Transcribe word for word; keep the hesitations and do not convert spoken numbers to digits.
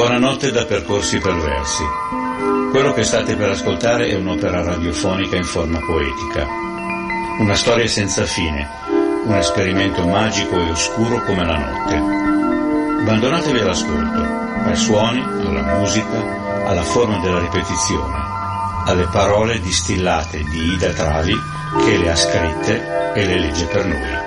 Buonanotte da Percorsi Perversi. Quello che state per ascoltare è un'opera radiofonica in forma poetica. Una storia senza fine, un esperimento magico e oscuro come la notte. Abbandonatevi all'ascolto, ai suoni, alla musica, alla forma della ripetizione, alle parole distillate di Ida Travi che le ha scritte e le legge per noi.